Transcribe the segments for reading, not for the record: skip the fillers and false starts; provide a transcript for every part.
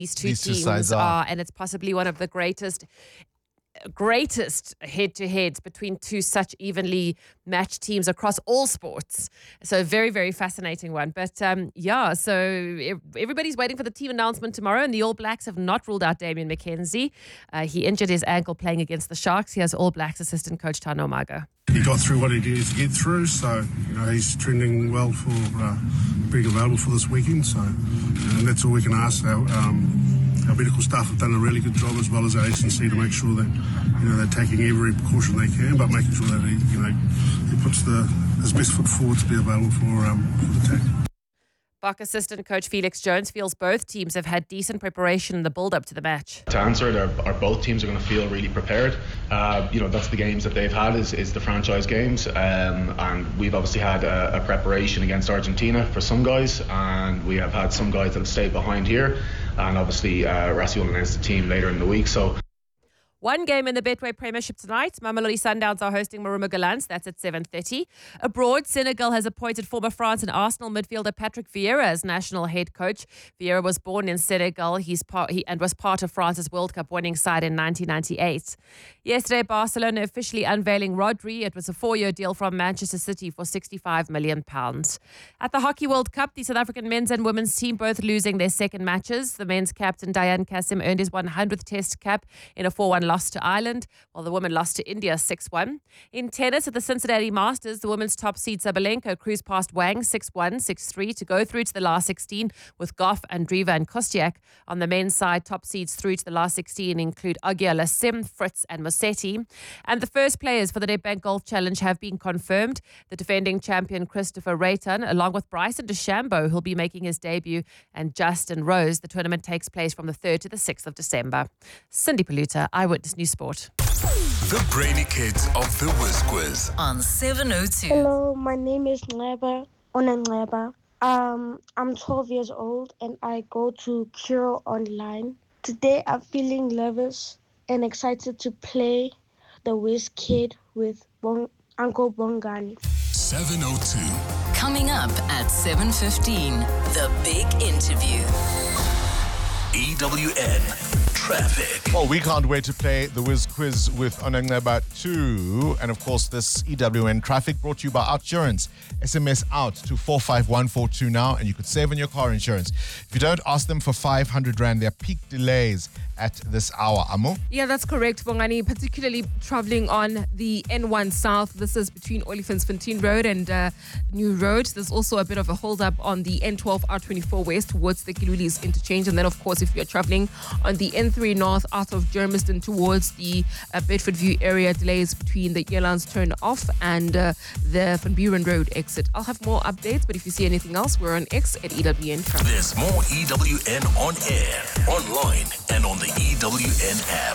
these two These two teams sides are, and it's possibly one of the greatest head-to-heads between two such evenly matched teams across all sports. So a very, very fascinating one. But so everybody's waiting for the team announcement tomorrow, and the All Blacks have not ruled out Damian McKenzie. He injured his ankle playing against the Sharks. He has All Blacks assistant coach Tano Mago. He got through what he needed to get through, so he's trending well for being available for this weekend. So and that's all we can ask. Our medical staff have done a really good job, as well as our agency, to make sure that they're taking every precaution they can, but making sure that he puts his best foot forward to be available for the attack. Bok assistant coach Felix Jones feels both teams have had decent preparation in the build-up to the match. To answer it, our both teams are going to feel really prepared. That's the games that they've had is the franchise games, and we've obviously had a preparation against Argentina for some guys, and we have had some guys that have stayed behind here, and obviously Rassie will announce the team later in the week. So. One game in the Betway Premiership tonight. Mamelodi Sundowns are hosting Maruma Gallants. That's at 7:30. Abroad, Senegal has appointed former France and Arsenal midfielder Patrick Vieira as national head coach. Vieira was born in Senegal. He was part of France's World Cup winning side in 1998. Yesterday, Barcelona officially unveiling Rodri. It was a 4-year deal from Manchester City for £65 million. At the Hockey World Cup, the South African men's and women's team both losing their second matches. The men's captain Dayan Kasim earned his 100th Test cap in a 4-1 loss to Ireland, while the women lost to India 6-1. In tennis at the Cincinnati Masters, the women's top seed Sabalenka cruised past Wang 6-1, 6-3 to go through to the last 16 with Goff, Andreeva and Kostiak. On the men's side, top seeds through to the last 16 include Agia Lassim, Fritz and Musetti. And the first players for the Nedbank Golf Challenge have been confirmed. The defending champion Christopher Rayton, along with Bryson DeChambeau, who'll be making his debut, and Justin Rose. The tournament takes place from the 3rd to the 6th of December. Cindy Paluta, Eyewitness News Sport. The Brainy Kids of the Whiz Quiz on 702. Hello, my name is Ngleba Onengleba. I'm 12 years old and I go to Curo Online. Today I'm feeling nervous and excited to play the Whiz Kid with Uncle Bongani. 702. Coming up at 7:15, the big interview. EWN Traffic. Well, we can't wait to play the Whiz Quiz with Onengleba 2. And of course, this EWN Traffic brought to you by Outsurance. SMS out to 45142 now, and you could save on your car insurance. If you don't, ask them for 500 Rand. There are peak delays at this hour. Amo? Yeah, that's correct, Bongani. Particularly traveling on the N1 South. This is between Olifantsfontein Road and New Road. There's also a bit of a hold-up on the N12 R24 West towards the Kilulis interchange. And then, of course, if you're traveling on the N3 North out of Germiston towards the Bedford View area, delays between the Elands turn off and the Van Buren Road exit. I'll have more updates, but if you see anything else, we're on X at EWN Traffic. There's more EWN on air, online, and on the EWN app.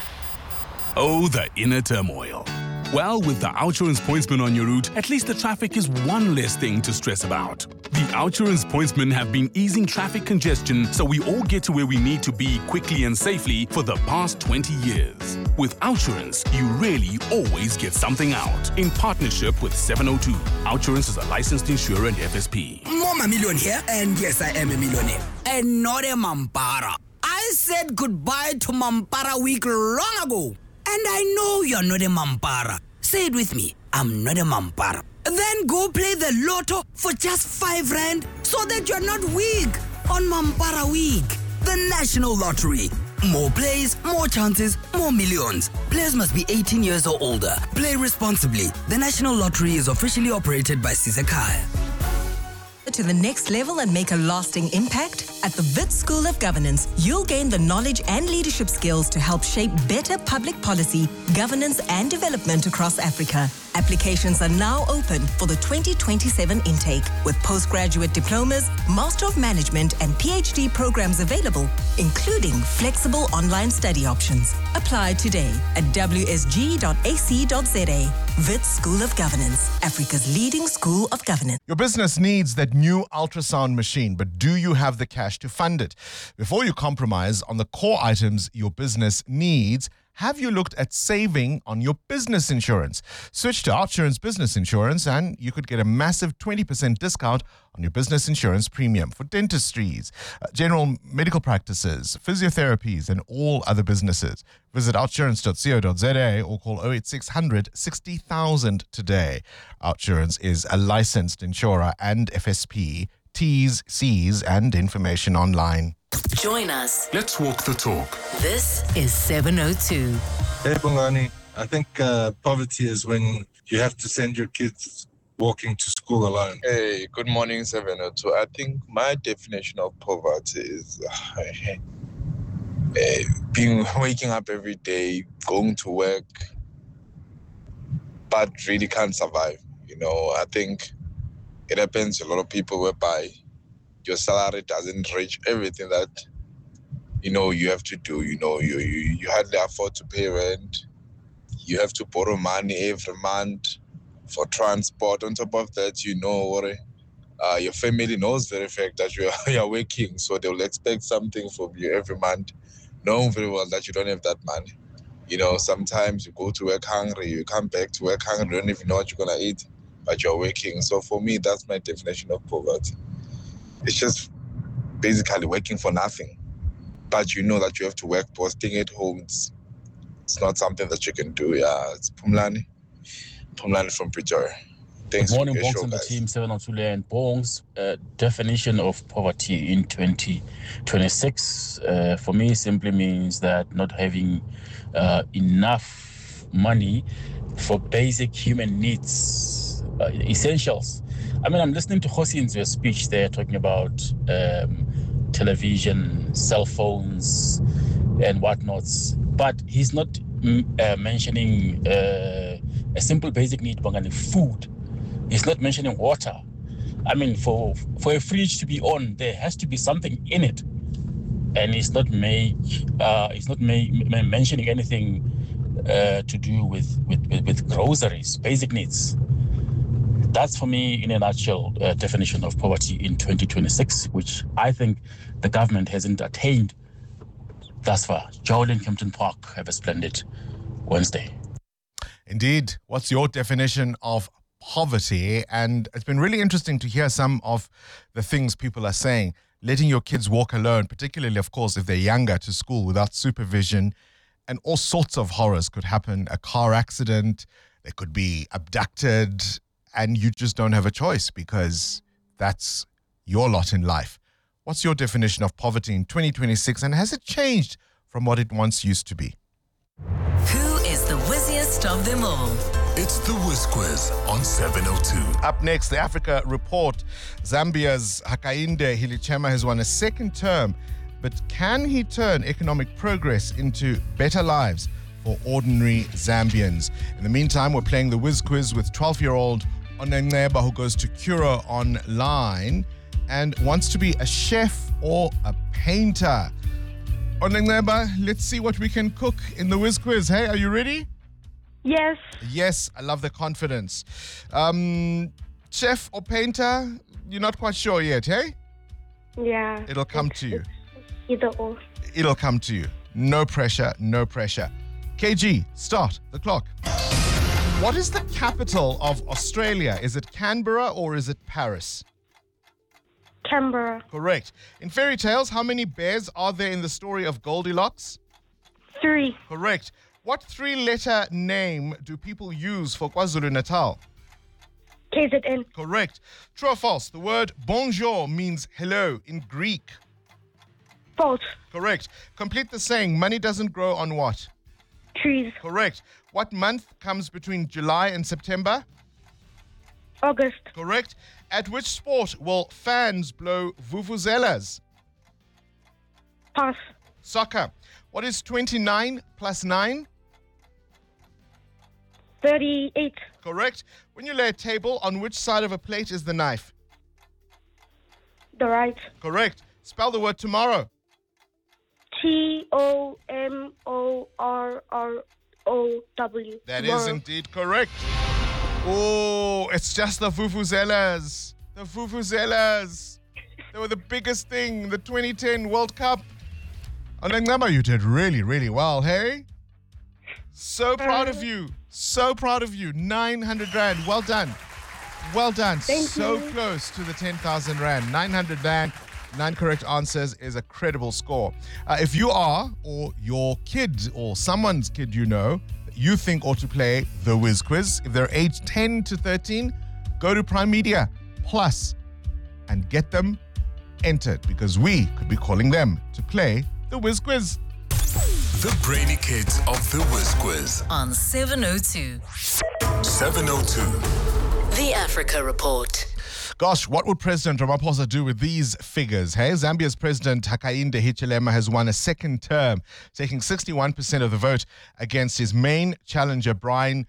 Oh, the inner turmoil. Well, with the Outsurance Pointsman on your route, at least the traffic is one less thing to stress about. The Outsurance Pointsmen have been easing traffic congestion so we all get to where we need to be quickly and safely for the past 20 years. With Outsurance, you really always get something out. In partnership with 702, Outsurance is a licensed insurer and FSP. Mama Million here, and yes, I am a millionaire. And not a Mampara. I said goodbye to Mampara week long ago. And I know you're not a Mampara. Say it with me. I'm not a Mampara. Then go play the lotto for just 5 Rand so that you're not weak on Mampara Week. The National Lottery. More plays, more chances, more millions. Players must be 18 years or older. Play responsibly. The National Lottery is officially operated by Sizakai. To the next level and make a lasting impact? At the Wits School of Governance, you'll gain the knowledge and leadership skills to help shape better public policy, governance and development across Africa. Applications are now open for the 2027 intake, with postgraduate diplomas, Master of Management and PhD programs available, including flexible online study options. Apply today at wsg.ac.za. Wits School of Governance, Africa's leading school of governance. Your business needs that new ultrasound machine, but do you have the cash to fund it? Before you compromise on the core items your business needs, have you looked at saving on your business insurance? Switch to OUTsurance Business Insurance and you could get a massive 20% discount on your business insurance premium for dentistries, general medical practices, physiotherapies, and all other businesses. Visit outsurance.co.za or call 08600 60,000 today. OUTsurance is a licensed insurer and FSP. T's, C's, and information online. Join us. Let's walk the talk. This is 702. Hey, Bongani. I think poverty is when you have to send your kids walking to school alone. Hey, good morning, 702. I think my definition of poverty is waking up every day, going to work, but really can't survive. I think it happens to a lot of people whereby your salary doesn't reach everything that, you have to do. You hardly afford to pay rent. You have to borrow money every month for transport. On top of that, your family knows very fact that you are working, so they'll expect something from you every month, knowing very well that you don't have that money. Sometimes you go to work hungry, you come back to work hungry, you don't even know what you're going to eat, but you're working. So for me, that's my definition of poverty. It's just basically working for nothing, but you know that you have to work, but staying at home, it's not something that you can do. Yeah, it's Pumlani from Pretoria. Thanks. Good morning, Bongs and the team, 702 and Bongs. Definition of poverty in 2026 for me simply means that not having enough money for basic human needs, essentials. I'm listening to Khosin's speech there talking about television, cell phones, and whatnots, but he's not mentioning a simple basic need, Bongani, food. He's not mentioning water. For a fridge to be on, there has to be something in it, and he's not mentioning anything to do with groceries, basic needs. That's for me, in a nutshell, definition of poverty in 2026, which I think the government hasn't attained thus far. Joel in Kempton Park, have a splendid Wednesday. Indeed. What's your definition of poverty? And it's been really interesting to hear some of the things people are saying. Letting your kids walk alone, particularly, of course, if they're younger, to school without supervision, and all sorts of horrors could happen. A car accident, they could be abducted, and you just don't have a choice because that's your lot in life. What's your definition of poverty in 2026, and has it changed from what it once used to be? Who is the wizziest of them all? It's the Whiz Quiz on 702. Up next, the Africa Report. Zambia's Hakainde Hichilema has won a second term, but can he turn economic progress into better lives for ordinary Zambians? In the meantime, we're playing the Whiz Quiz with 12-year-old Onengeba, who goes to Curo Online and wants to be a chef or a painter. Onengeba, let's see what we can cook in the Whiz Quiz. Hey, are you ready? Yes. Yes, I love the confidence. Chef or painter? You're not quite sure yet, hey? Yeah. It'll come to you. Either or. It'll come to you. No pressure, no pressure. KG, start the clock. What is the capital of Australia? Is it Canberra or is it Paris? Canberra. Correct. In fairy tales, how many bears are there in the story of Goldilocks? 3. Correct. What 3-letter name do people use for KwaZulu-Natal? KZN. Correct. True or false? The word bonjour means hello in Greek. False. Correct. Complete the saying, money doesn't grow on what? Trees. Correct. What month comes between July and September? August. Correct. At which sport will fans blow vuvuzelas? Pass. Soccer. What is 29 plus 9? 38. Correct. When you lay a table, on which side of a plate is the knife? The right. Correct. Spell the word tomorrow. TOMORROW. That is indeed correct. Oh, it's just the vuvuzelas. The vuvuzelas. They were the biggest thing, the 2010 World Cup. Onengeba, you did really, really well, hey? So proud of you. So proud of you. 900 Rand. Well done. Well done. So close to the 10,000 Rand. 900 Rand. 9 correct answers is a credible score. If you are, or your kid, or someone's kid you think ought to play the Whiz Quiz, if they're aged 10 to 13, go to Prime Media Plus and get them entered, because we could be calling them to play the Whiz Quiz. The Brainy Kids of the Whiz Quiz on 702. 702. The Africa Report. Gosh, what would President Ramaphosa do with these figures? Hey, Zambia's President Hakainde Hichilema has won a second term, taking 61% of the vote against his main challenger, Brian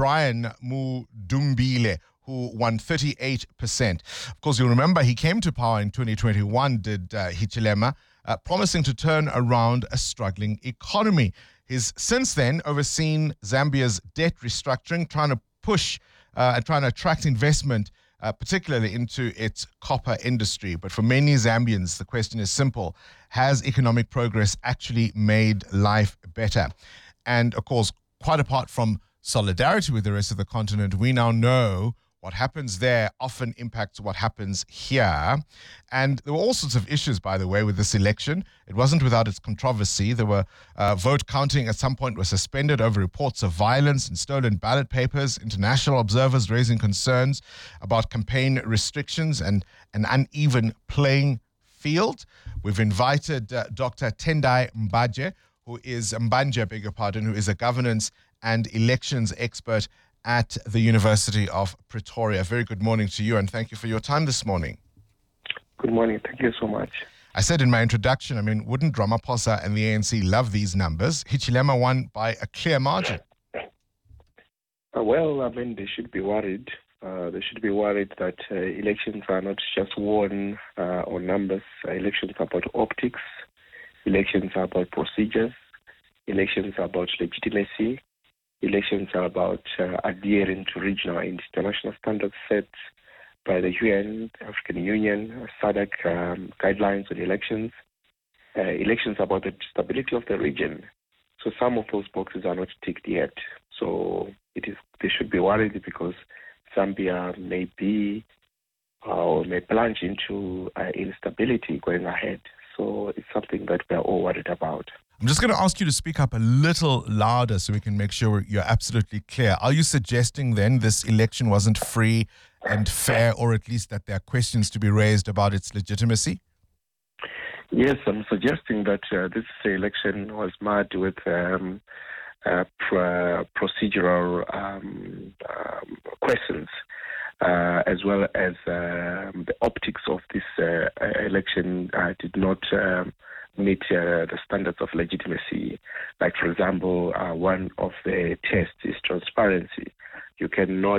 Mudumbile, who won 38%. Of course, you'll remember he came to power in 2021, did Hichilema, promising to turn around a struggling economy. He's since then overseen Zambia's debt restructuring, trying to push and trying to attract investment, particularly into its copper industry. But for many Zambians, the question is simple. Has economic progress actually made life better? And of course, quite apart from solidarity with the rest of the continent, we now know what happens there often impacts what happens here. And there were all sorts of issues, by the way, with this election. It wasn't without its controversy. There were vote counting at some point was suspended over reports of violence and stolen ballot papers, international observers raising concerns about campaign restrictions and an uneven playing field. We've invited Dr. Tendai Mbanje, who is a governance and elections expert at the University of Pretoria. Very good morning to you, and thank you for your time this morning. Good morning. Thank you so much. I said in my introduction, wouldn't Ramaphosa and the ANC love these numbers? Hichilema won by a clear margin. They should be worried. They should be worried that elections are not just won on numbers. Elections are about optics. Elections are about procedures. Elections are about legitimacy. Elections are about adhering to regional and international standards set by the UN, African Union, SADC guidelines on elections. Elections are about the stability of the region. So some of those boxes are not ticked yet. So they should be worried because Zambia may be or may plunge into instability going ahead. So it's something that we are all worried about. I'm just going to ask you to speak up a little louder so we can make sure you're absolutely clear. Are you suggesting then this election wasn't free and fair, or at least that there are questions to be raised about its legitimacy? Yes, I'm suggesting that this election was marred with procedural questions, as well as the optics of this election did not meet the standards of legitimacy. Like, for example, one of the tests is transparency. You cannot,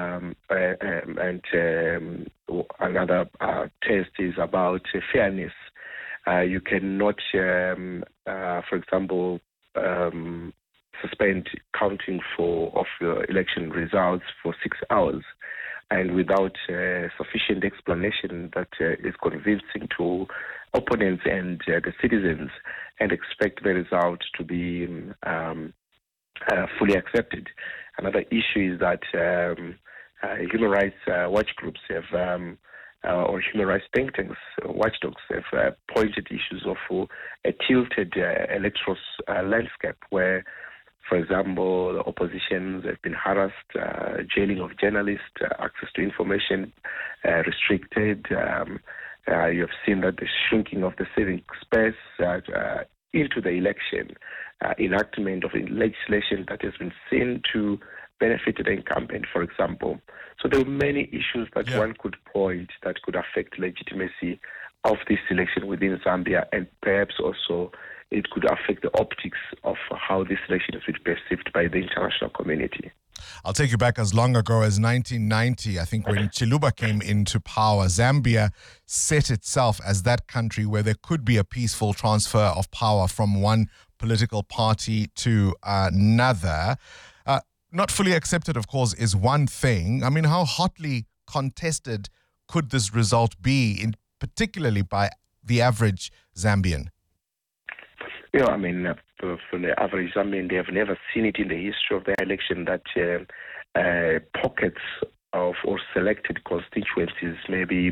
another test is about fairness. You cannot, for example, suspend counting of your election results for 6 hours, and without sufficient explanation that is convincing to opponents and the citizens, and expect the result to be fully accepted. Another issue is that human rights watch groups have, or human rights think tanks, watchdogs, have pointed issues of a tilted electoral landscape where, for example, the oppositions have been harassed, jailing of journalists, access to information restricted. You have seen that the shrinking of the civic space into the election, enactment of legislation that has been seen to benefit the incumbent, for example. So there are many issues that one could point that could affect legitimacy of this election within Zambia, and perhaps also it could affect the optics of how this election is perceived by the international community. I'll take you back as long ago as 1990. I think when Chiluba came into power, Zambia set itself as that country where there could be a peaceful transfer of power from one political party to another. Not fully accepted, of course, is one thing. How hotly contested could this result be, particularly by the average Zambian? Yeah, I mean, for the average Zambian, they have never seen it in the history of the election that pockets of or selected constituencies, maybe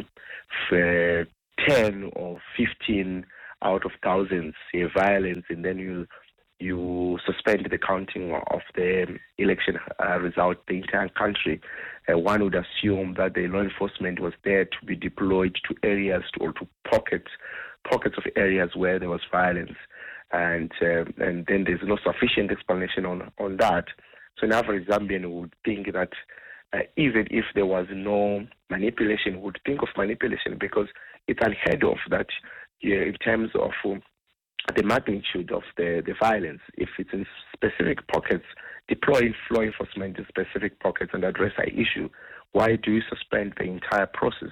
10 or 15 out of thousands, see violence, and then you suspend the counting of the election result the entire country. One would assume that the law enforcement was there to be deployed to areas or to pockets of areas where there was violence, and then there's no sufficient explanation on that. So an average Zambian would think that even if there was no manipulation, would think of manipulation, because it's unheard of that in terms of the magnitude of the violence. If it's in specific pockets, deploy law enforcement in specific pockets and address an issue. Why do you suspend the entire process?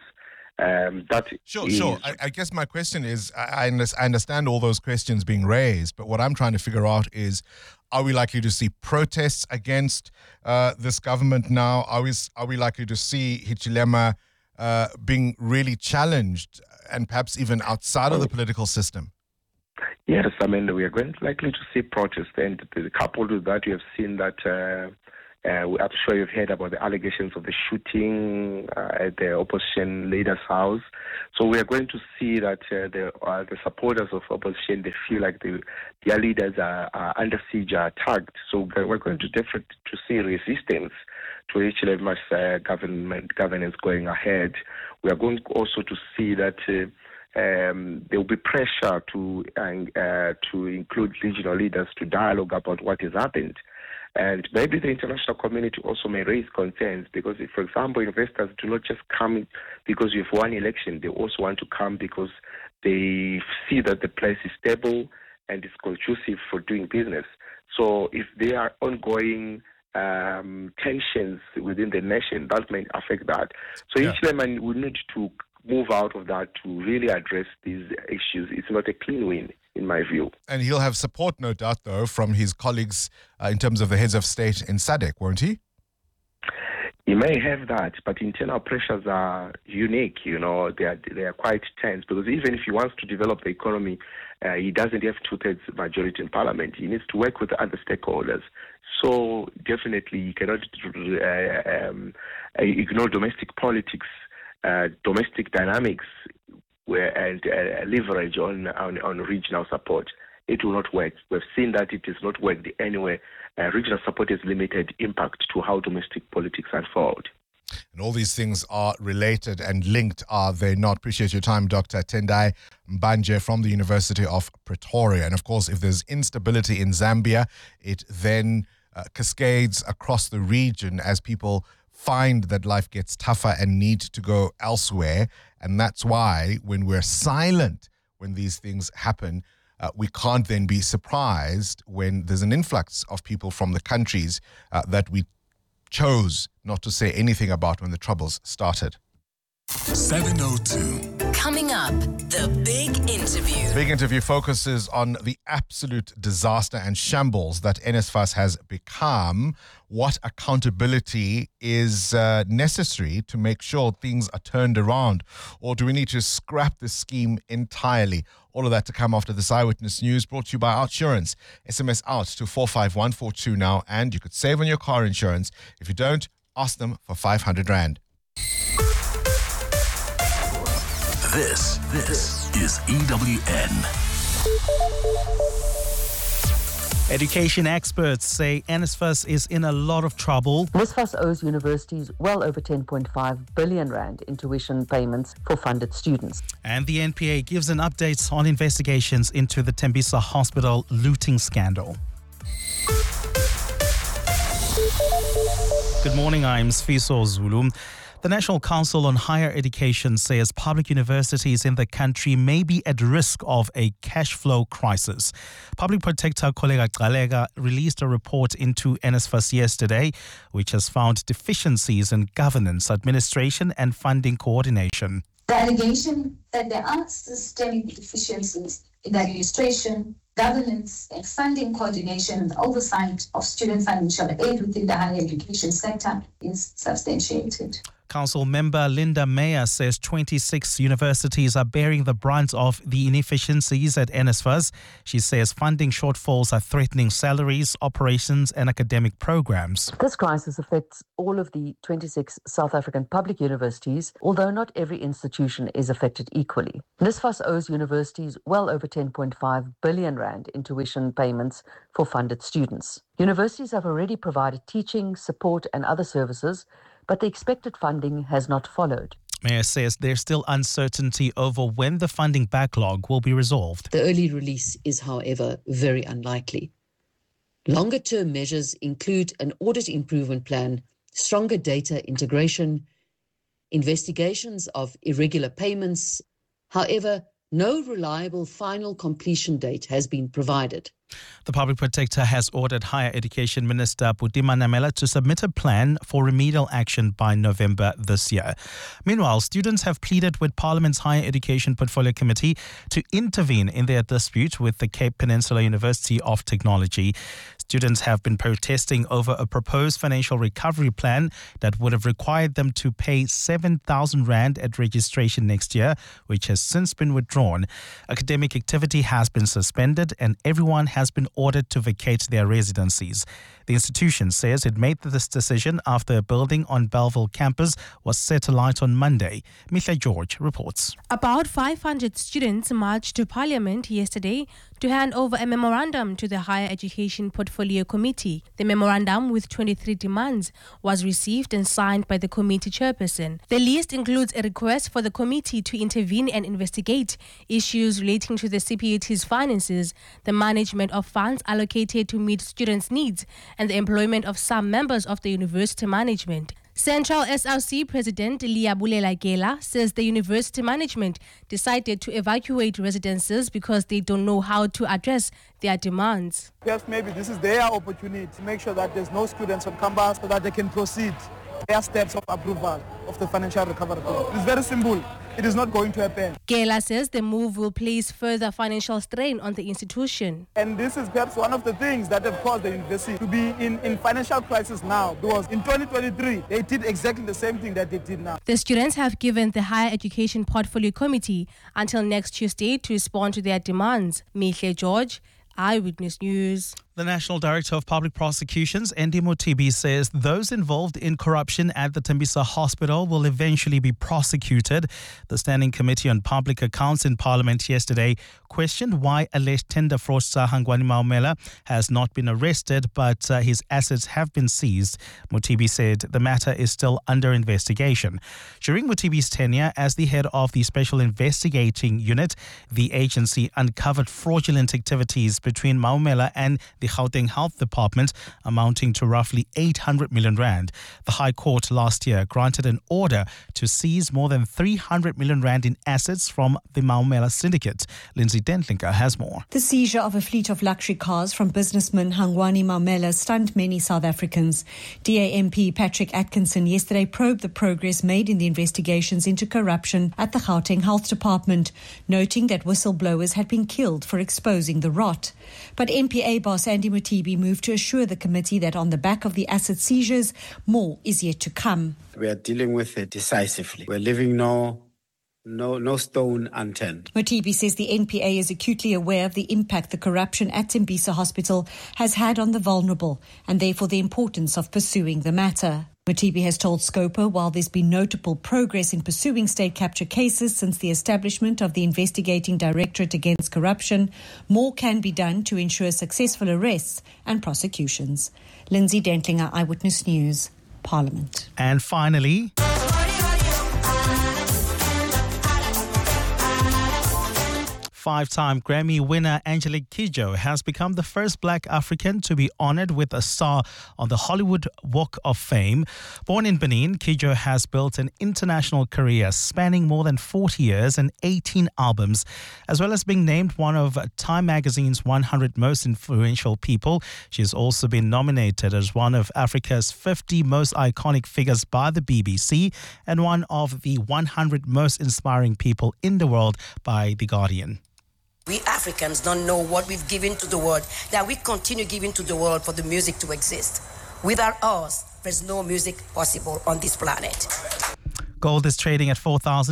Sure. I guess my question is, I understand all those questions being raised, but what I'm trying to figure out is, are we likely to see protests against this government now? Are we likely to see Hichilema being really challenged and perhaps even outside of the political system? Yes, I mean, we are likely to see protests, and coupled with that, you have seen that I'm sure you've heard about the allegations of the shooting at the opposition leader's house. So we are going to see that the supporters of opposition, they feel like their leaders are under siege, are attacked. So we're going to definitely to see resistance to Hichilema's governance going ahead. We are going also to see that there will be pressure to include regional leaders to dialogue about what has happened. And maybe the international community also may raise concerns, because if, for example, investors do not just come because you've won election, they also want to come because they see that the place is stable and is conducive for doing business. So if there are ongoing tensions within the nation, that may affect that. So Hichilema will need to move out of that to really address these issues. It's not a clean win, in my view. And he'll have support, no doubt, though, from his colleagues in terms of the heads of state in SADC, won't he? He may have that, but internal pressures are unique. You know, they are quite tense, because even if he wants to develop the economy, he doesn't have two-thirds majority in parliament. He needs to work with other stakeholders. So definitely, you cannot ignore domestic politics, domestic dynamics, and leverage on regional support. It will not work. We've seen that it has not worked anywhere. Regional support has limited impact to how domestic politics unfold. And all these things are related and linked, are they not? Appreciate your time, Dr. Tendai Mbanje from the University of Pretoria. And of course, if there's instability in Zambia, it then cascades across the region as people find that life gets tougher and need to go elsewhere. And that's why when we're silent when these things happen, we can't then be surprised when there's an influx of people from the countries that we chose not to say anything about when the troubles started. 702. Coming up, the big interview. The big interview focuses on the absolute disaster and shambles that NSFAS has become. What accountability is necessary to make sure things are turned around? Or do we need to scrap the scheme entirely? All of that to come after this Eyewitness News, brought to you by Outsurance. SMS out to 45142 now, and you could save on your car insurance. If you don't, ask them for 500 Rand. This is EWN. Education experts say NSFAS is in a lot of trouble. NSFAS owes universities well over 10.5 billion rand in tuition payments for funded students. And the NPA gives an update on investigations into the Tembisa Hospital looting scandal. Good morning, I'm Sfiso Zulu. The National Council on Higher Education says public universities in the country may be at risk of a cash flow crisis. Public Protector Koleka Gcalega released a report into NSFAS yesterday, which has found deficiencies in governance, administration and funding coordination. The allegation that there are systemic deficiencies in the administration, governance and funding coordination and oversight of student financial aid within the higher education sector is substantiated. Council member Linda Meyer says 26 universities are bearing the brunt of the inefficiencies at NSFAS. She says funding shortfalls are threatening salaries, operations and academic programs. This crisis affects all of the 26 South African public universities, although not every institution is affected equally. NSFAS owes universities well over 10.5 billion rand in tuition payments for funded students. Universities have already provided teaching, support and other services, but the expected funding has not followed. Mayor says there's still uncertainty over when the funding backlog will be resolved. The early release is, however, very unlikely. Longer-term measures include an audit improvement plan, stronger data integration, investigations of irregular payments. However, no reliable final completion date has been provided. The Public Protector has ordered Higher Education Minister Butima Namela to submit a plan for remedial action by November this year. Meanwhile, students have pleaded with Parliament's Higher Education Portfolio Committee to intervene in their dispute with the Cape Peninsula University of Technology. Students have been protesting over a proposed financial recovery plan that would have required them to pay 7,000 rand at registration next year, which has since been withdrawn. Academic activity has been suspended and everyone has been ordered to vacate their residencies. The institution says it made this decision after a building on Belleville campus was set alight on Monday. Mithla George reports. About 500 students marched to Parliament yesterday to hand over a memorandum to the Higher Education Portfolio Committee. The memorandum, with 23 demands, was received and signed by the committee chairperson. The list includes a request for the committee to intervene and investigate issues relating to the CPUT's finances, the management of funds allocated to meet students' needs, and the employment of some members of the university management. Central SRC President Liabulela Gela says the university management decided to evacuate residences because they don't know how to address their demands. Perhaps maybe this is their opportunity to make sure that there's no students on campus so that they can proceed their steps of approval of the financial recovery plan. It's very simple. It is not going to happen. Gela says the move will place further financial strain on the institution. And this is perhaps one of the things that have caused the university to be in financial crisis now, because in 2023, they did exactly the same thing that they did now. The students have given the Higher Education Portfolio Committee until next Tuesday to respond to their demands. Mithla George, Eyewitness News. The National Director of Public Prosecutions, Andy Motibi, says those involved in corruption at the Tembisa Hospital will eventually be prosecuted. The Standing Committee on Public Accounts in Parliament yesterday questioned why alleged tender fraudster Hangwani Maumela has not been arrested, but his assets have been seized. Motibi said the matter is still under investigation. During Motibi's tenure as the head of the Special Investigating Unit, the agency uncovered fraudulent activities between Maumela and the Gauteng Health Department amounting to roughly 800 million rand. The High Court last year granted an order to seize more than 300 million rand in assets from the Maumela syndicate. Lindsay Dentlinker has more. The seizure of a fleet of luxury cars from businessman Hangwani Maumela stunned many South Africans. DAMP Patrick Atkinson yesterday probed the progress made in the investigations into corruption at the Gauteng Health Department, noting that whistleblowers had been killed for exposing the rot. But NPA boss Andy Motibi moved to assure the committee that on the back of the asset seizures, more is yet to come. We are dealing with it decisively. We're leaving no stone unturned. Motibi says the NPA is acutely aware of the impact the corruption at Tembisa Hospital has had on the vulnerable, and therefore the importance of pursuing the matter. Motibi has told Scopa while there's been notable progress in pursuing state capture cases since the establishment of the Investigating Directorate Against Corruption, more can be done to ensure successful arrests and prosecutions. Lindsay Dentlinger, Eyewitness News, Parliament. And finally, five-time Grammy winner Angelique Kidjo has become the first black African to be honored with a star on the Hollywood Walk of Fame. Born in Benin, Kidjo has built an international career spanning more than 40 years and 18 albums. As well as being named one of Time magazine's 100 most influential people, she has also been nominated as one of Africa's 50 most iconic figures by the BBC and one of the 100 most inspiring people in the world by The Guardian. We Africans don't know what we've given to the world, that we continue giving to the world for the music to exist. Without us, there's no music possible on this planet. Gold is trading at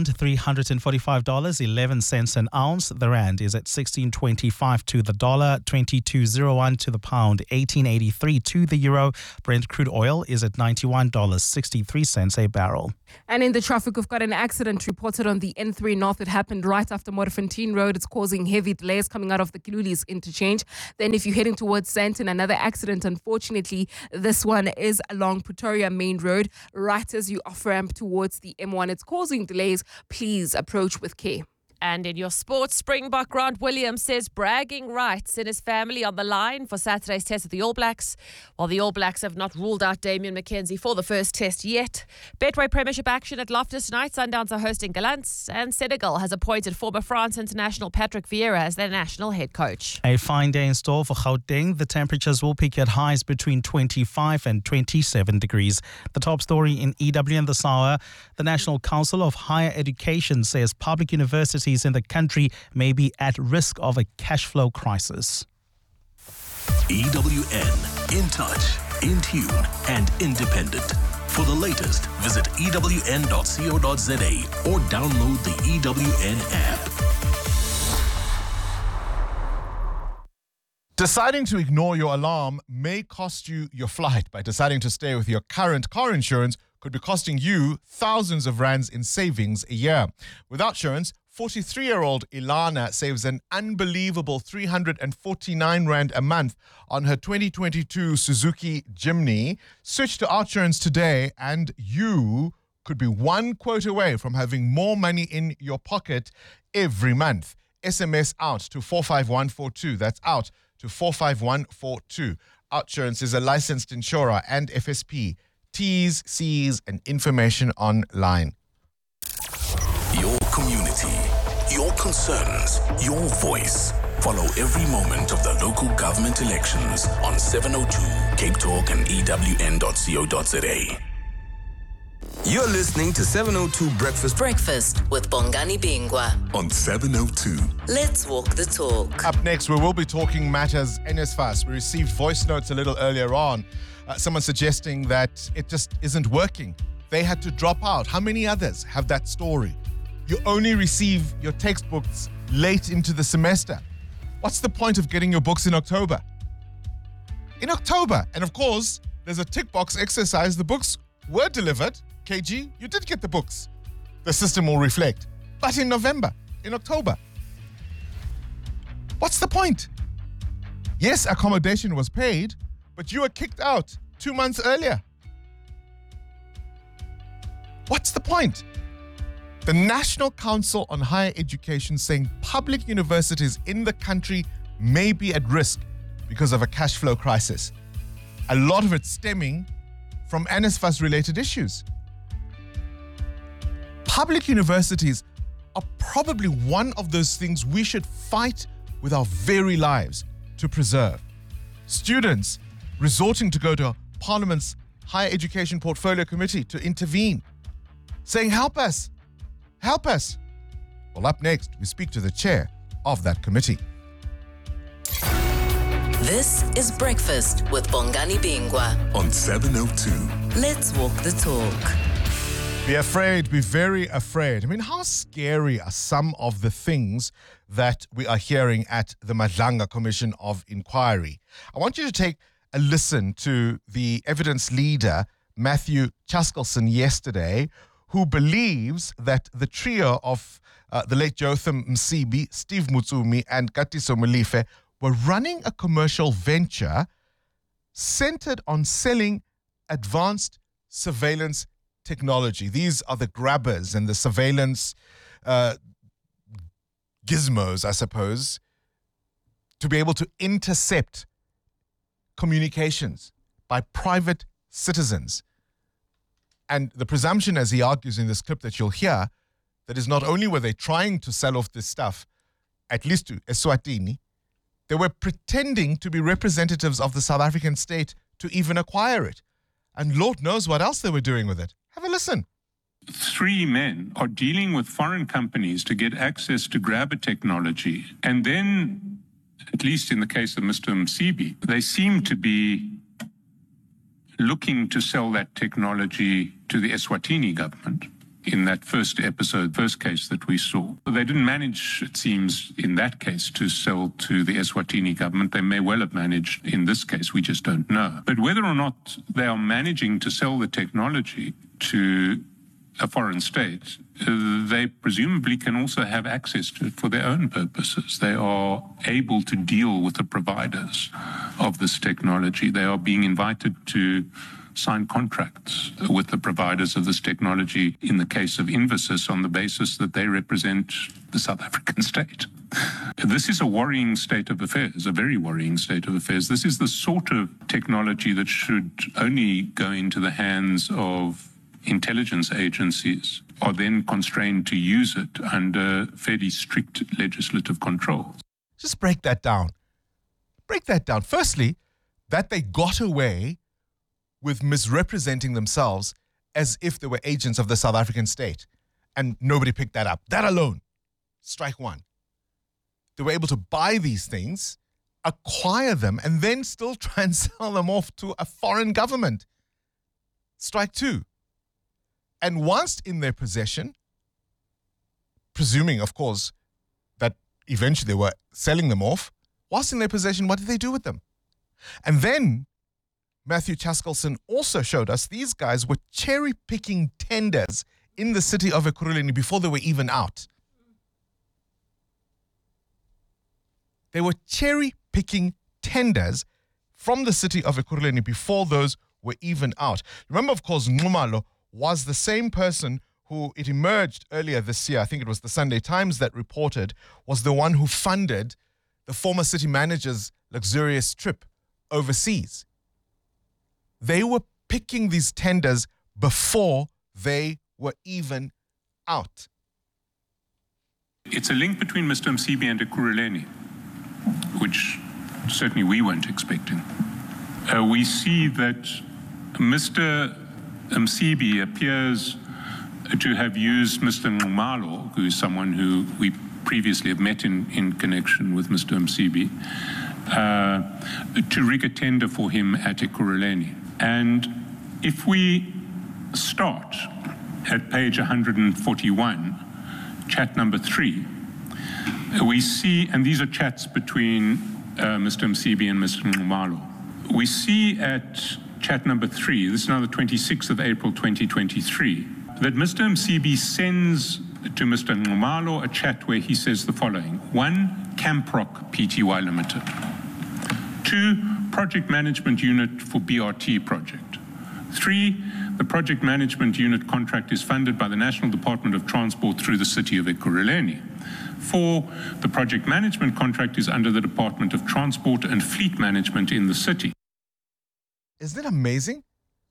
$4,345.11 an ounce. The rand is at 16.25 to the dollar, 22.01 to the pound, 18.83 to the euro. Brent crude oil is at $91.63 a barrel. And in the traffic, we've got an accident reported on the N3 North. It happened right after Modderfontein Road. It's causing heavy delays coming out of the Kilulis interchange. Then if you're heading towards Sandton, another accident. Unfortunately, this one is along Pretoria Main Road, right as you off-ramp towards the M1. It's causing delays. Please approach with care. And in your sports, Springbok Grant Williams says bragging rights in his family on the line for Saturday's test with the All Blacks. While the All Blacks have not ruled out Damian McKenzie for the first test yet. Betway Premiership action at Loftus tonight. Sundowns are hosting Galants, and Senegal has appointed former France international Patrick Vieira as their national head coach. A fine day in store for Gauteng. The temperatures will peak at highs between 25 and 27 degrees. The top story in EWN this hour, the National Council of Higher Education says public universities in the country may be at risk of a cash flow crisis. EWN, in touch, in tune, and independent. For the latest, visit ewn.co.za or download the EWN app. Deciding to ignore your alarm may cost you your flight. By deciding to stay with your current car insurance could be costing you thousands of rands in savings a year. Without insurance, 43-year-old Ilana saves an unbelievable 349 rand a month on her 2022 Suzuki Jimny. Switch to OutSurance today and you could be one quote away from having more money in your pocket every month. SMS out to 45142. That's out to 45142. OutSurance is a licensed insurer and FSP. T's, C's, and information online. Your community, your concerns, your voice. Follow every moment of the local government elections on 702 Cape Talk and ewn.co.za. You're listening to 702 Breakfast with Bongani Bingwa on 702. Let's walk the talk. Up next, we will be talking matters NSFAS. We received voice notes a little earlier on. Someone suggesting that it just isn't working. They had to drop out. How many others have that story? You only receive your textbooks late into the semester. What's the point of getting your books in October? In October. And of course, there's a tick box exercise. The books were delivered. KG, you did get the books. The system will reflect. But in November, in October. What's the point? Yes, accommodation was paid, but you were kicked out 2 months earlier. What's the point? The National Council on Higher Education saying public universities in the country may be at risk because of a cash flow crisis. A lot of it stemming from NSFAS-related issues. Public universities are probably one of those things we should fight with our very lives to preserve. Students resorting to go to Parliament's Higher Education Portfolio Committee to intervene, saying, help us. Help us. Well, up next, we speak to the chair of that committee. This is Breakfast with Bongani Bingwa on 702. Let's walk the talk. Be afraid, be very afraid. I mean, how scary are some of the things that we are hearing at the Madlanga Commission of Inquiry? I want you to take a listen to the evidence leader, Matthew Chaskelson, yesterday, who believes that the trio of the late Jotham Msibi, Steve Mutsumi, and Katiso Molefe were running a commercial venture centered on selling advanced surveillance technology. These are the grabbers and the surveillance gizmos, I suppose, to be able to intercept communications by private citizens. And the presumption, as he argues in this clip that you'll hear, that is not only were they trying to sell off this stuff, at least to Eswatini, they were pretending to be representatives of the South African state to even acquire it. And Lord knows what else they were doing with it. Have a listen. 3 men are dealing with foreign companies to get access to grabber technology. And then, at least in the case of Mr. Msibi, they seem to be looking to sell that technology to the Eswatini government. In that first case that we saw. They didn't manage, it seems, in that case to sell to the Eswatini government. They may well have managed in this case, we just don't know. But whether or not they are managing to sell the technology to a foreign state, they presumably can also have access to it for their own purposes. They are able to deal with the providers of this technology. They are being invited to sign contracts with the providers of this technology in the case of Infosys on the basis that they represent the South African state. This is a worrying state of affairs, a very worrying state of affairs. This is the sort of technology that should only go into the hands of intelligence agencies, are then constrained to use it under fairly strict legislative controls. Just break that down. Break that down. Firstly, that they got away with misrepresenting themselves as if they were agents of the South African state. And nobody picked that up. That alone, strike one. They were able to buy these things, acquire them, and then still try and sell them off to a foreign government. Strike two. And whilst in their possession, presuming, of course, that eventually they were selling them off, whilst in their possession, what did they do with them? And then Matthew Chaskelson also showed us these guys were cherry-picking tenders in the city of Ekurhuleni before they were even out. They were cherry-picking tenders from the city of Ekurhuleni before those were even out. Remember, of course, Nxumalo was the same person who, it emerged earlier this year, I think it was the Sunday Times that reported, was the one who funded the former city manager's luxurious trip overseas. They were picking these tenders before they were even out. It's a link between Mr. Msibi and Ekurhuleni, which certainly we weren't expecting. We see that Mr. Msibi appears to have used Mr. Nxumalo, who is someone who we previously have met in connection with Mr. Msibi, to rig a tender for him at Ekurhuleni. And if we start at page 141, chat number 3, we see, and these are chats between Mr. Msibi and Mr. Nxumalo. We see at chat number 3, this is now the 26th of April 2023, that Mr. Msibi sends to Mr. Nxumalo a chat where he says the following: 1, Camproc Pty Limited. 2, Project Management Unit for BRT project. 3, the Project Management Unit contract is funded by the National Department of Transport through the city of Ekurhuleni. 4, the Project Management contract is under the Department of Transport and Fleet Management in the city. Isn't it amazing?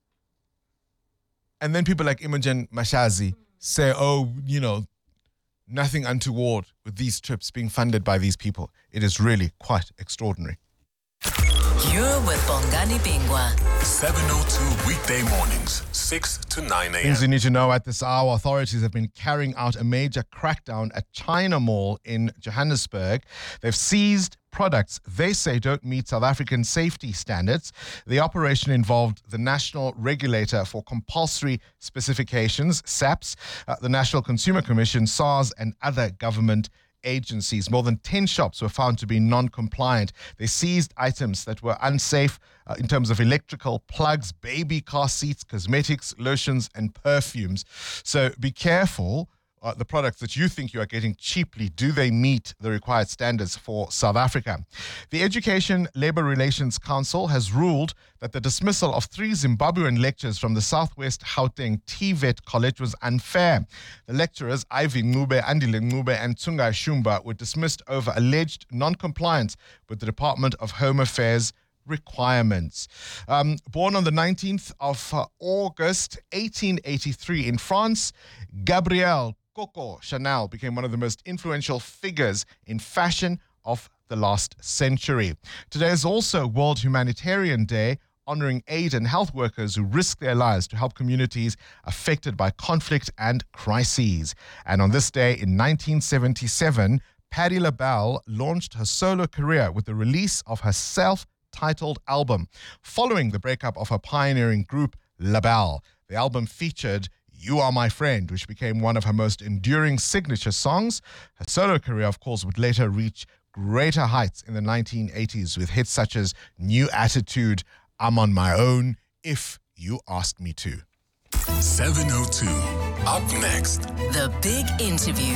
And then people like Imogen Mashazi say, oh, nothing untoward with these trips being funded by these people. It is really quite extraordinary. You're with Bongani Bingwa. 7:02 weekday mornings, 6 to 9 a.m. Things you need to know at this hour: authorities have been carrying out a major crackdown at China Mall in Johannesburg. They've seized products they say don't meet South African safety standards. The operation involved the National Regulator for Compulsory Specifications, SAPS, the National Consumer Commission, SARS, and other government agencies. More than 10 shops were found to be non-compliant. They seized items that were unsafe in terms of electrical plugs, baby car seats, cosmetics, lotions, and perfumes. So be careful. The products that you think you are getting cheaply, do they meet the required standards for South Africa? The Education Labour Relations Council has ruled that the dismissal of 3 Zimbabwean lecturers from the Southwest Gauteng TVET College was unfair. The lecturers, Ivy Ncube, Andile Ncube, and Tsungai Shumba, were dismissed over alleged non-compliance with the Department of Home Affairs requirements. Born on the 19th of August 1883 in France, Gabrielle Coco Chanel became one of the most influential figures in fashion of the last century. Today is also World Humanitarian Day honoring aid and health workers who risk their lives to help communities affected by conflict and crises. And on this day in 1977, Patti LaBelle launched her solo career with the release of her self-titled album, following the breakup of her pioneering group, LaBelle. The album featured You Are My Friend, which became one of her most enduring signature songs. Her solo career, of course, would later reach greater heights in the 1980s with hits such as New Attitude, I'm on My Own, If You Asked Me To. 702. Up next, The Big Interview.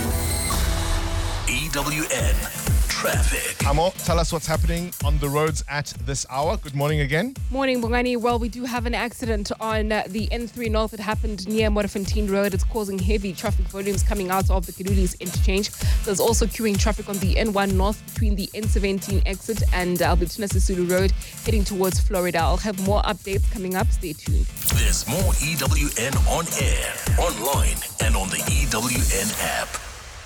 EWN Traffic. Amo, tell us what's happening on the roads at this hour. Good morning again. Morning, Bongani. Well, we do have an accident on the N3 North. It happened near Modderfontein Road. It's causing heavy traffic volumes coming out of the Kilulis interchange. There's also queuing traffic on the N1 North between the N17 exit and Albertina Sisulu Road heading towards Florida. I'll have more updates coming up. Stay tuned. There's more EWN on air, online, and on the EWN app.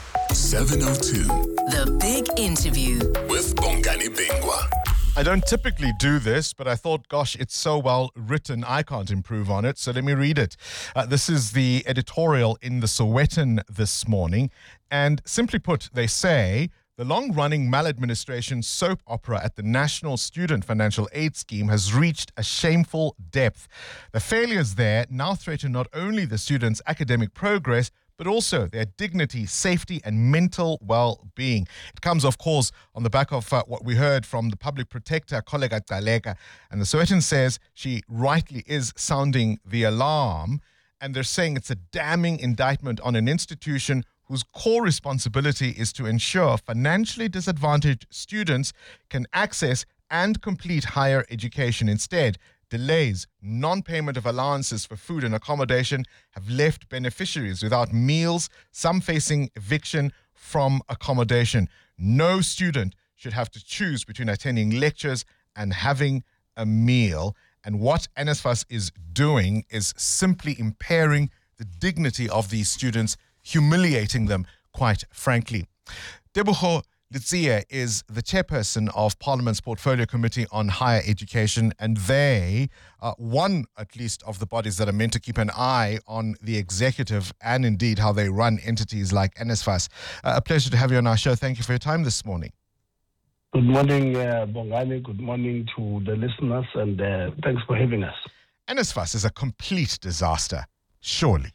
702. The Big Interview. With Bongani Bingwa. I don't typically do this, but I thought, gosh, it's so well written, I can't improve on it. So let me read it. This is the editorial in the Sowetan this morning. And simply put, they say, the long-running maladministration soap opera at the National Student Financial Aid Scheme has reached a shameful depth. The failures there now threaten not only the students' academic progress, but also their dignity, safety, and mental well-being. It comes, of course, on the back of what we heard from the public protector, Kollega Gcaleka. And the Sowetan says she rightly is sounding the alarm. And they're saying it's a damning indictment on an institution whose core responsibility is to ensure financially disadvantaged students can access and complete higher education. Instead, delays, non-payment of allowances for food and accommodation have left beneficiaries without meals, some facing eviction from accommodation. No student should have to choose between attending lectures and having a meal. And what NSFAS is doing is simply impairing the dignity of these students, humiliating them, quite frankly. Tebogo Letsie is the chairperson of Parliament's Portfolio Committee on Higher Education, and they are one, at least, of the bodies that are meant to keep an eye on the executive and indeed how they run entities like NSFAS. A pleasure to have you on our show. Thank you for your time this morning. Good morning, Bongani. Good morning to the listeners, and thanks for having us. NSFAS is a complete disaster, surely.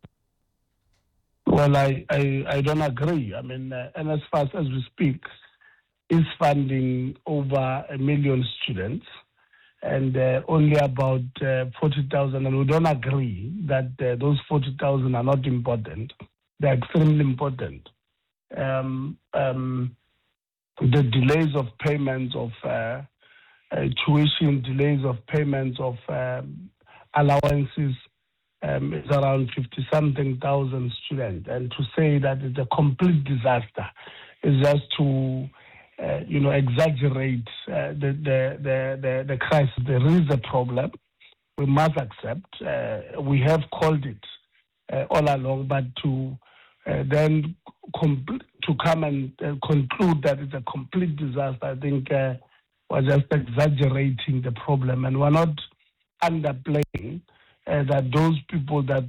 Well, I don't agree. I mean, NSFAS, as we speak, is funding over 1 million students and only about 40,000. And we don't agree that those 40,000 are not important. They're extremely important. The delays of payments of tuition, delays of payments of allowances, is around 50-something thousand students. And to say that it's a complete disaster is just to, exaggerate the crisis. There is a problem. We must accept. We have called it all along, but to then to come and conclude that it's a complete disaster, I think we're just exaggerating the problem, and we're not underplaying that those people that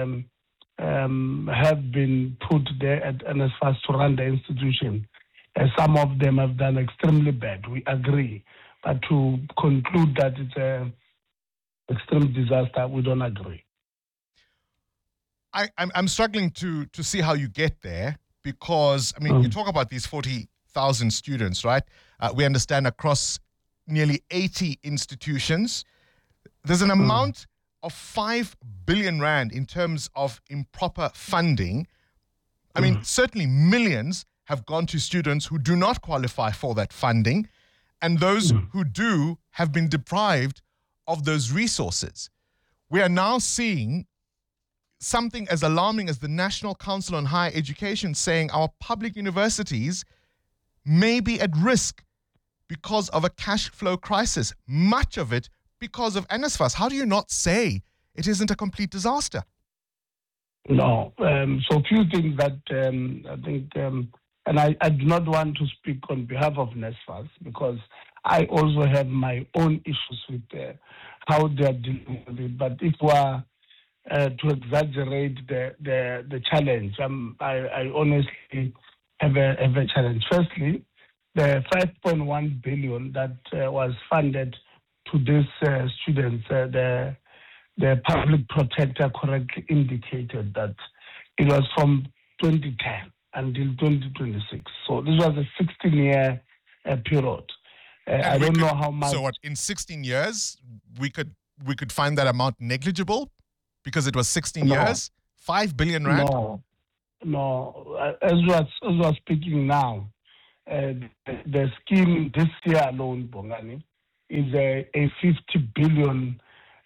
have been put there at NSFAS to run the institution, some of them have done extremely bad. We agree. But to conclude that it's an extreme disaster, we don't agree. I'm struggling to see how you get there because, I mean, you talk about these 40,000 students, right? We understand across nearly 80 institutions. There's an amount of 5 billion rand in terms of improper funding. I mean, certainly millions have gone to students who do not qualify for that funding, and those who do have been deprived of those resources. We are now seeing something as alarming as the National Council on Higher Education saying our public universities may be at risk because of a cash flow crisis, much of it because of NSFAS. How do you not say it isn't a complete disaster? No. So a few things that I think, and I do not want to speak on behalf of NSFAS because I also have my own issues with how they are dealing with it. But if we are to exaggerate the challenge, I honestly have a challenge. Firstly, the 5.1 billion that was funded to these students, the public protector correctly indicated that it was from 2010 until 2026. So this was a 16-year period. I don't know how much. So what, in 16 years, we could find that amount negligible because it was 16 years? 5 billion rand? No. As we are speaking now, the scheme this year alone, Bongani, is a 50 billion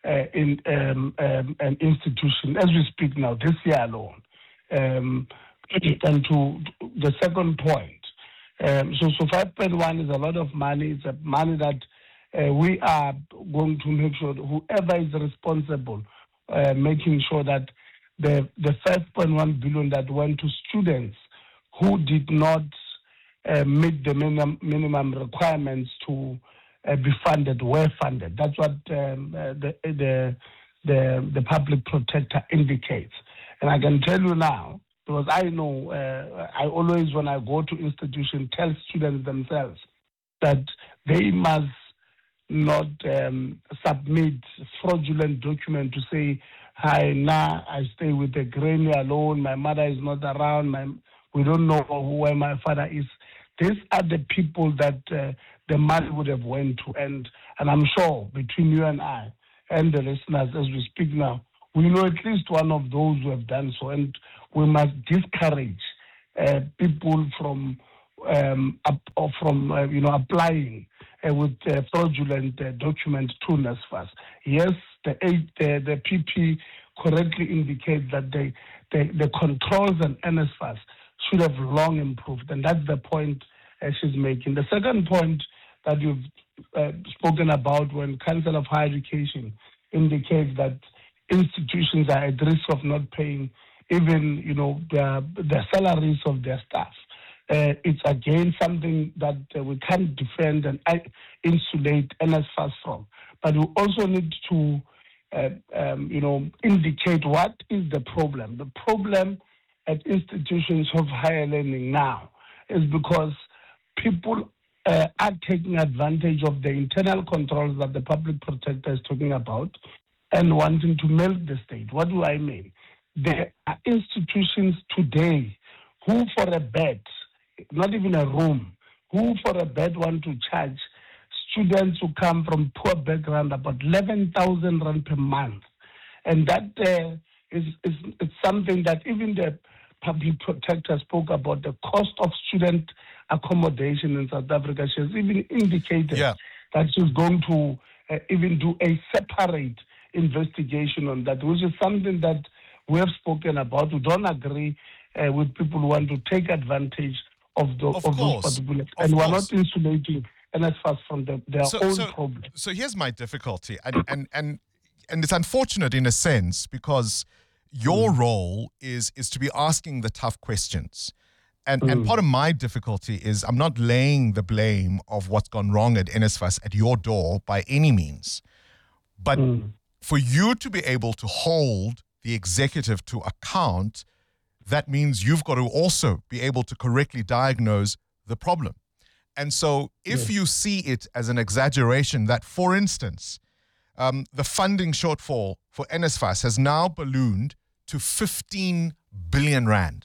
an institution as we speak now, this year alone. And to the second point, so 5.1 is a lot of money. It's a money that we are going to make sure that whoever is responsible, making sure that the 5.1 billion that went to students who did not meet the minimum requirements to be funded were funded. That's what the public protector indicates. And I can tell you now, because I know, I always, when I go to institutions, tell students themselves that they must not submit fraudulent document to say, hi, I stay with a granny alone, my mother is not around, we don't know who my father is. These are the people that the money would have went to. And I'm sure between you and I and the listeners as we speak now, we know at least one of those who have done so. And we must discourage people from applying with fraudulent documents to NSFAS. Yes, the PP correctly indicates that the controls on NSFAS should have long improved, and that's the point she's making. The second point that you've spoken about when Council of Higher Education indicates that institutions are at risk of not paying even, the salaries of their staff. It's again something that we can't defend and insulate NSFAS from. But we also need to, indicate what is the problem. The problem at institutions of higher learning now is because people are taking advantage of the internal controls that the public protector is talking about and wanting to milk the state. What do I mean? There are institutions today who for a bed, not even a room, who for a bed want to charge students who come from poor background about 11,000 rand per month. And that is something that even the public protector spoke about, the cost of student accommodation in South Africa. She has even indicated that she's going to even do a separate investigation on that, which is something that we have spoken about. We don't agree with people who want to take advantage of those particular, and we're not insulating NSFAS from their own problems. So here's my difficulty, and it's unfortunate in a sense because your role is to be asking the tough questions. And part of my difficulty is I'm not laying the blame of what's gone wrong at NSFAS at your door by any means. But for you to be able to hold the executive to account, that means you've got to also be able to correctly diagnose the problem. And so if you see it as an exaggeration that, for instance, the funding shortfall for NSFAS has now ballooned to 15 billion rand.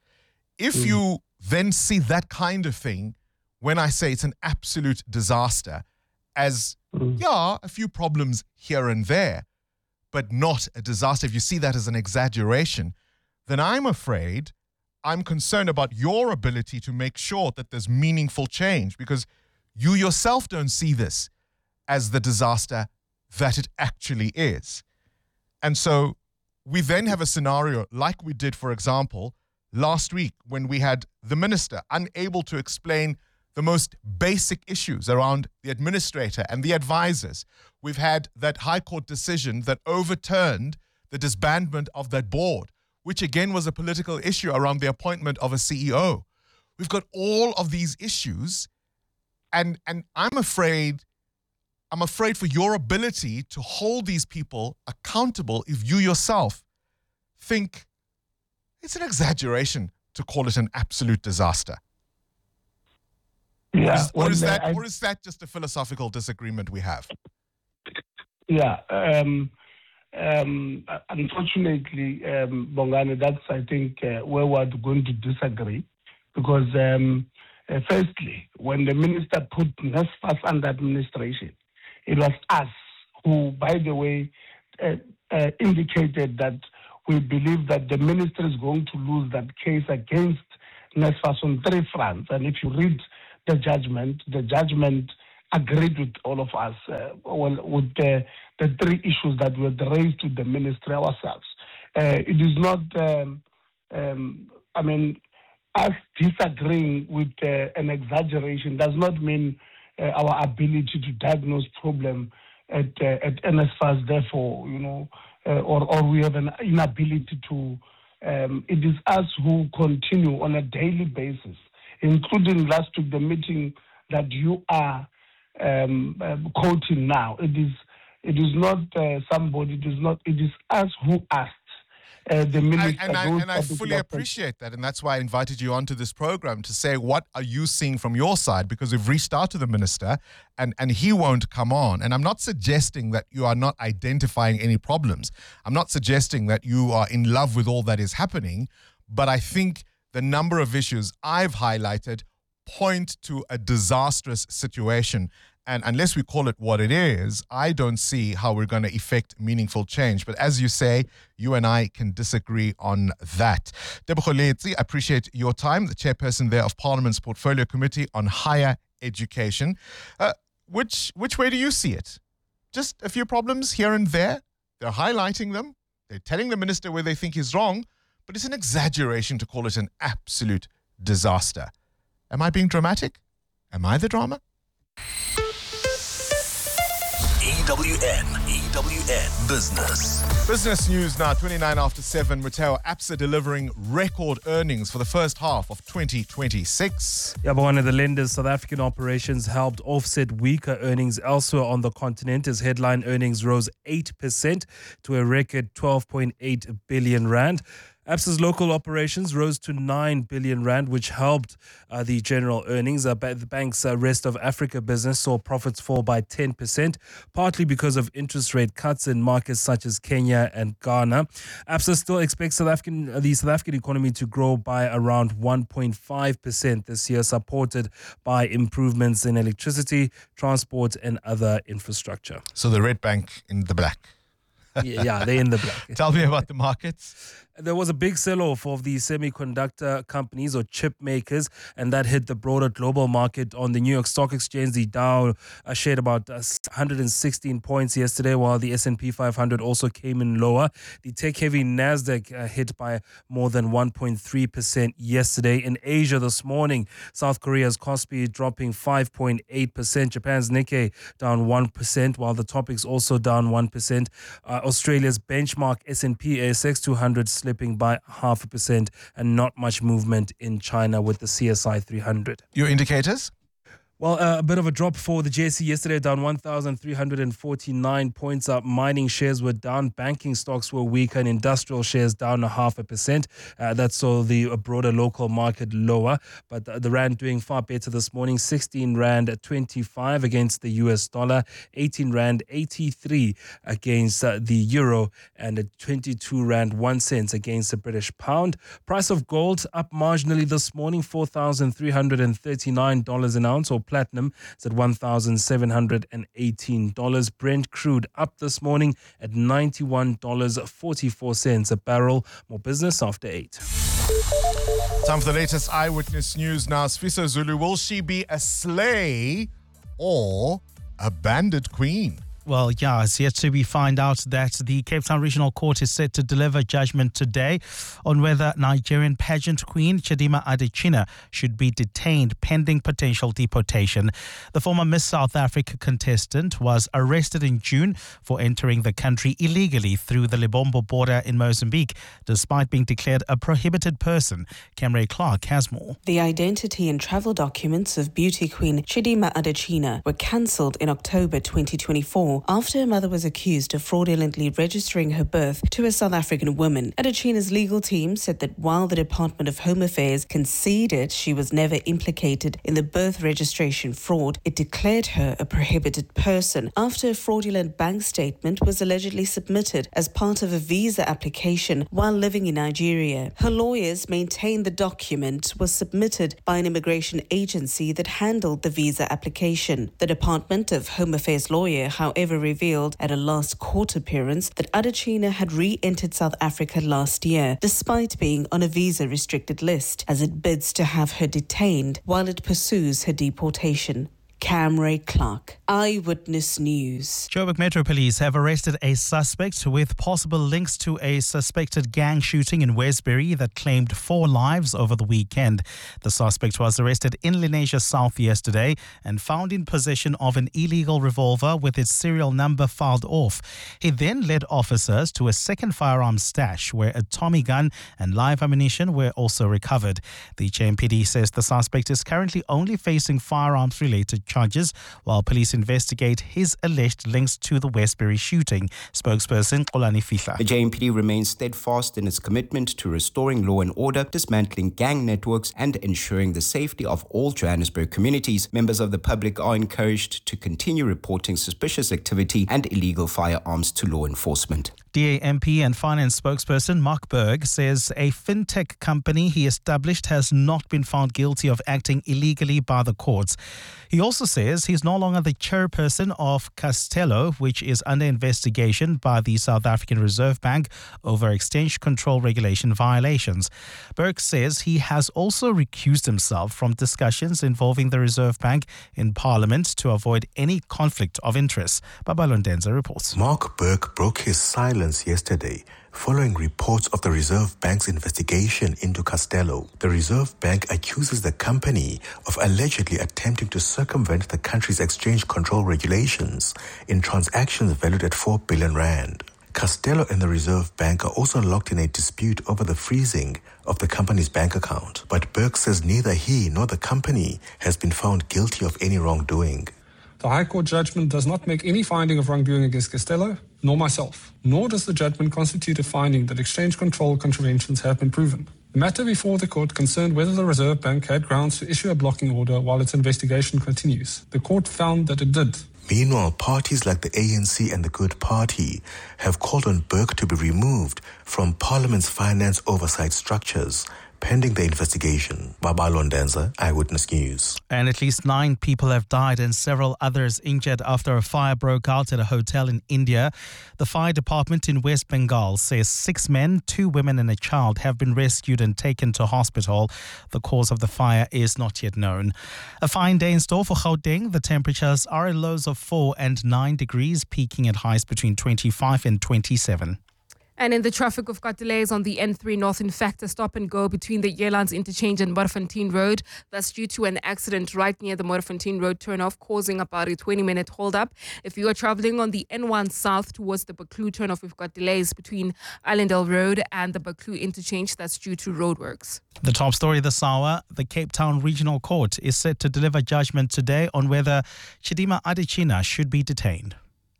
If you then see that kind of thing, when I say it's an absolute disaster, as, a few problems here and there, but not a disaster, if you see that as an exaggeration, then I'm afraid I'm concerned about your ability to make sure that there's meaningful change, because you yourself don't see this as the disaster that it actually is. And so we then have a scenario like we did, for example, last week when we had the minister unable to explain the most basic issues around the administrator and the advisors. We've had that High Court decision that overturned the disbandment of that board, which again was a political issue around the appointment of a CEO. We've got all of these issues, And I'm afraid for your ability to hold these people accountable if you yourself think it's an exaggeration to call it an absolute disaster. Yeah. Or is that just a philosophical disagreement we have? Yeah. Unfortunately, Bongani, that's, I think, where we're going to disagree. Because, firstly, when the minister put NSFAS under administration, it was us who, by the way, indicated that we believe that the minister is going to lose that case against NSFAS on 3 fronts. And if you read the judgment agreed with all of us, with the 3 issues that were raised to the ministry ourselves. It is not, us disagreeing with an exaggeration does not mean our ability to diagnose problem at NSFAS, therefore, or we have an inability to. It is us who continue on a daily basis, including last week, the meeting that you are quoting now. It is not somebody. It is us who asked the minister. And I fully appreciate that, and that's why I invited you onto this program to say, what are you seeing from your side? Because we've reached out to the minister, and he won't come on. And I'm not suggesting that you are not identifying any problems. I'm not suggesting that you are in love with all that is happening, but I think the number of issues I've highlighted point to a disastrous situation. And unless we call it what it is, I don't see how we're going to effect meaningful change. But as you say, you and I can disagree on that. Tebogo Leetsi, I appreciate your time, the chairperson there of Parliament's Portfolio Committee on Higher Education. Which way do you see it? Just a few problems here and there. They're highlighting them. They're telling the minister where they think he's wrong. But it's an exaggeration to call it an absolute disaster. Am I being dramatic? Am I the drama? EWN Business news now, 29 after 7. Mateo, ABSA delivering record earnings for the first half of 2026. Yeah, but one of the lender's South African operations helped offset weaker earnings elsewhere on the continent as headline earnings rose 8% to a record 12.8 billion rand. ABSA's local operations rose to 9 billion rand, which helped the general earnings. The bank's rest of Africa business saw profits fall by 10%, partly because of interest rate cuts in markets such as Kenya and Ghana. ABSA still expects the South African economy to grow by around 1.5% this year, supported by improvements in electricity, transport, and other infrastructure. So the Red Bank in the black. Yeah, they're in the black. Tell me about the markets. There was a big sell-off of the semiconductor companies or chip makers, and that hit the broader global market. On the New York Stock Exchange, the Dow shared about 116 points yesterday, while the S&P 500 also came in lower. The tech-heavy Nasdaq hit by more than 1.3% yesterday. In Asia this morning, South Korea's Kospi dropping 5.8%. Japan's Nikkei down 1%, while the Topix also down 1%. Australia's benchmark S&P ASX 200 slipping by 0.5%, and not much movement in China with the CSI 300. Your indicators? Well, a bit of a drop for the JSE yesterday, down 1,349 points up. Mining shares were down, banking stocks were weaker, and industrial shares down 0.5%. That saw the broader local market lower, but the rand doing far better this morning. 16 rand 25 against the US dollar, 18 rand 83 against the euro, and 22 rand 1 cent against the British pound. Price of gold up marginally this morning, $4,339 an ounce, or platinum is at $1,718. Brent crude up this morning at $91.44 a barrel. More business after 8. Time for the latest eyewitness news now. Sfiso Zulu, will she be a slay or a bandit queen? Well, yeah, it's yet to be found out that the Cape Town Regional Court is set to deliver judgment today on whether Nigerian pageant queen Chidimma Adetshina should be detained pending potential deportation. The former Miss South Africa contestant was arrested in June for entering the country illegally through the Lebombo border in Mozambique, despite being declared a prohibited person. Camray Clark has more. The identity and travel documents of beauty queen Chidimma Adetshina were cancelled in October 2024 after her mother was accused of fraudulently registering her birth to a South African woman. Adetshina's legal team said that while the Department of Home Affairs conceded she was never implicated in the birth registration fraud, it declared her a prohibited person after a fraudulent bank statement was allegedly submitted as part of a visa application while living in Nigeria. Her lawyers maintain the document was submitted by an immigration agency that handled the visa application. The Department of Home Affairs lawyer, however, revealed at a last court appearance that Adetshina had re-entered South Africa last year, despite being on a visa-restricted list, as it bids to have her detained while it pursues her deportation. Camray Clark, Eyewitness News. Joburg Metro Police have arrested a suspect with possible links to a suspected gang shooting in Westbury that claimed 4 lives over the weekend. The suspect was arrested in Lenasia South yesterday and found in possession of an illegal revolver with its serial number filed off. He then led officers to a second firearm stash where a Tommy gun and live ammunition were also recovered. The JMPD says the suspect is currently only facing firearms-related charges while police investigate his alleged links to the Westbury shooting. Spokesperson Xolani Fihla. The JMPD remains steadfast in its commitment to restoring law and order, dismantling gang networks and ensuring the safety of all Johannesburg communities. Members of the public are encouraged to continue reporting suspicious activity and illegal firearms to law enforcement. DAMP and finance spokesperson Mark Berg says a fintech company he established has not been found guilty of acting illegally by the courts. He also says he's no longer the chairperson of Castello, which is under investigation by the South African Reserve Bank over exchange control regulation violations. Berg says he has also recused himself from discussions involving the Reserve Bank in Parliament to avoid any conflict of interest. Babalo Ndenza reports. Mark Berg broke his silence yesterday following reports of the Reserve Bank's investigation into Castello. The Reserve Bank accuses the company of allegedly attempting to circumvent the country's exchange control regulations in transactions valued at 4 billion rand. Castello and the Reserve Bank are also locked in a dispute over the freezing of the company's bank account. But Berg says neither he nor the company has been found guilty of any wrongdoing. The High Court judgment does not make any finding of wrongdoing against Castello, nor myself, nor does the judgment constitute a finding that exchange control contraventions have been proven. The matter before the court concerned whether the Reserve Bank had grounds to issue a blocking order while its investigation continues. The court found that it did. Meanwhile, parties like the ANC and the Good Party have called on Berg to be removed from Parliament's finance oversight structures, pending the investigation. Babalo Ndenza, Eyewitness News. And at least 9 people have died and several others injured after a fire broke out at a hotel in India. The fire department in West Bengal says 6 men, 2 women and a child have been rescued and taken to hospital. The cause of the fire is not yet known. A fine day in store for Gauteng. The temperatures are at lows of 4 and 9 degrees, peaking at highs between 25 and 27. And in the traffic, we've got delays on the N3 North. In fact, a stop and go between the Yelands Interchange and Modderfontein Road. That's due to an accident right near the Modderfontein Road turnoff, causing about a 20-minute hold-up. If you are traveling on the N1 South towards the Buccleuch turnoff, we've got delays between Allendale Road and the Buccleuch Interchange. That's due to roadworks. The top story this hour, the Cape Town Regional Court is set to deliver judgment today on whether Chidimma Adetshina should be detained.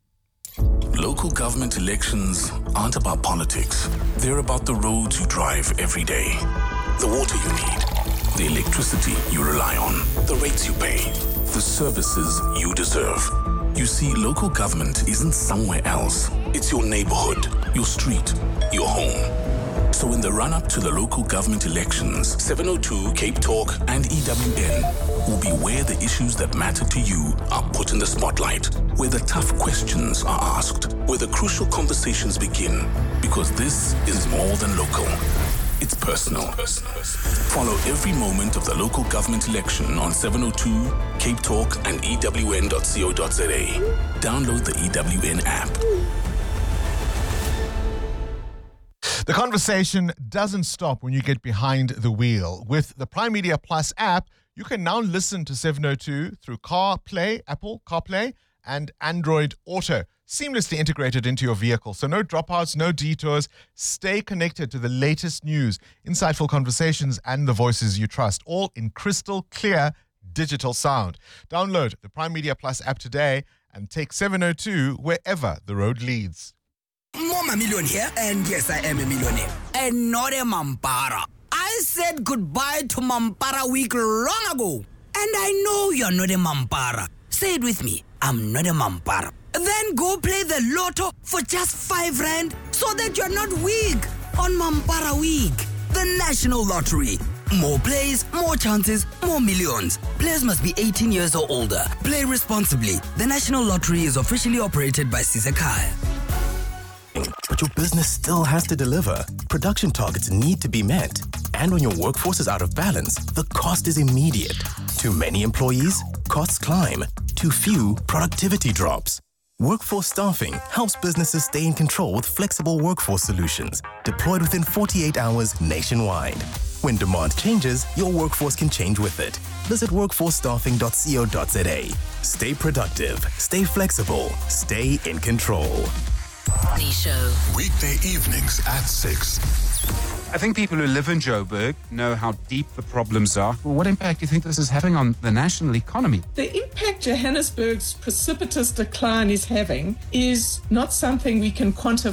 Local government elections aren't about politics. They're about the roads you drive every day, the water you need, the electricity you rely on, the rates you pay, the services you deserve. You see, local government isn't somewhere else. It's your neighborhood, your street, your home. So in the run-up to the local government elections, 702, Cape Talk and EWN will be where the issues that matter to you are put in the spotlight, where the tough questions are asked, where the crucial conversations begin, because this is more than local. it's personal. Follow every moment of the local government election on 702, Cape Talk, and EWN.co.za. Download the EWN app. The conversation doesn't stop when you get behind the wheel. With the Prime Media Plus app, you can now listen to 702 through CarPlay, Apple CarPlay, and Android Auto, seamlessly integrated into your vehicle. So no dropouts, no detours. Stay connected to the latest news, insightful conversations, and the voices you trust, all in crystal clear digital sound. Download the Prime Media Plus app today and take 702 wherever the road leads. Mama Million here, and yes, I am a millionaire. And not a Mampara. I said goodbye to Mampara week long ago. And I know you're not a Mampara. Say it with me. I'm not a Mampara. Then go play the lotto for just 5 rand so that you're not weak on Mampara week. The National Lottery. More plays, more chances, more millions. Players must be 18 years or older. Play responsibly. The National Lottery is officially operated by Sisekhaya. But your business still has to deliver. Production targets need to be met. And when your workforce is out of balance, the cost is immediate. Too many employees? Costs climb. Too few? Productivity drops. Workforce Staffing helps businesses stay in control with flexible workforce solutions, deployed within 48 hours nationwide. When demand changes, your workforce can change with it. Visit workforcestaffing.co.za. Stay productive, stay flexible, stay in control. Show. Weekday evenings at 6. I think people who live in Joburg know how deep the problems are. Well, what impact do you think this is having on the national economy? The impact Johannesburg's precipitous decline is having is not something we can quantify